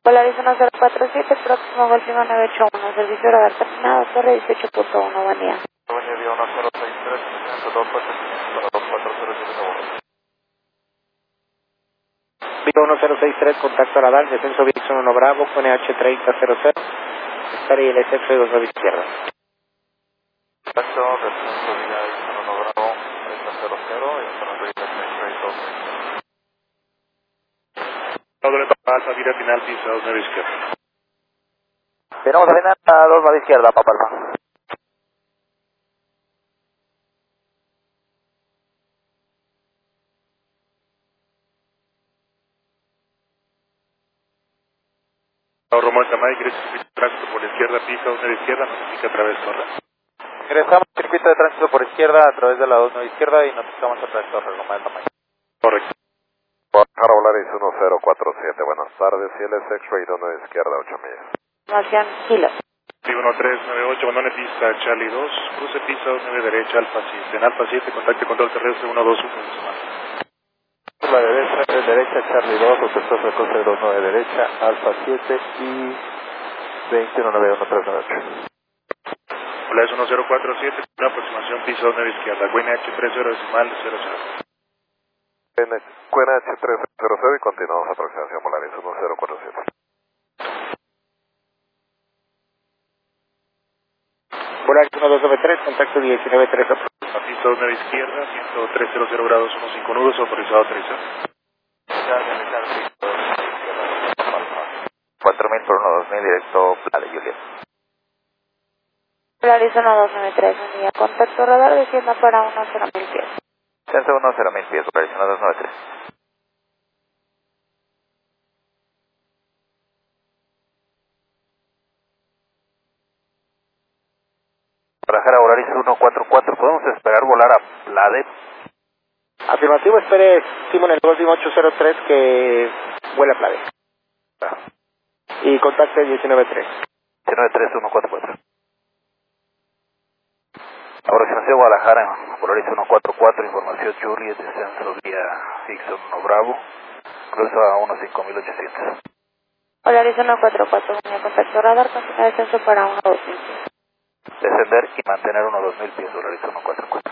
Polaris 1047, próximo Golfino 981, servicio radar terminado, torre 18.1, buen día. Buen día, 1063, 240, Vigo 1063, contacto radar, descenso Vixon 1 Bravo, con NH3000, estaría el SF 2 a izquierda. contacto, descenso vía 1 Bravo, 3000, y hasta la revista Doble Papa Alfa, vía final, pista 2 9 izquierda. Tenemos a final a 2 a izquierda, Papa Alfa. Román Tamay, tránsito por la izquierda, pista 2 9 izquierda, notifica a través torre. Ingresamos al circuito de tránsito por izquierda a través de la 2 9 izquierda y notificamos a través de Torre Loma del Tamaño. Correcto. Guadalajara Volaris 1047, buenas tardes, CLS X-Ray 1 izquierda, 8 millas. Información, Kilo. Vigo 1398, abandone pista Charlie 2, cruce pista 29 derecha, Alfa 7. En Alfa 7, contacte control terrestre 121. La derecha, Charlie 2, autostop de cruce 29 derecha, Alfa 7 y 2191398. Polaris 1047, una aproximación pista 29 izquierda, QNH30 decimal 00. QNH300 y continuamos aproximación Volaris 1047. Volaris 1293, contacto 193 Pista 29 izquierda, 10300 grados, 15 nudos, autorizado a aterrizar. 4000 por 2000, directo Playa Juliet. Polaris 1293, buen día. Contacto radar, descienda para 10.000 pies. Chance 10.000 pies, Volaris 1293. Guadalajara Volaris 144, ¿podemos esperar volar a Plade? Afirmativo, espere Simon el Golfino 803 que vuela a Plade. Y contacte 193. 193-144. Aproximación Guadalajara, Volaris 144, información Juliet, descenso vía Dixon 1 Bravo, cruza a 15.800. Polaris 144, buen día. Contacto radar, continúa descenso para 1.2000 pies. Descender y mantener 2000 pies, Volaris 144.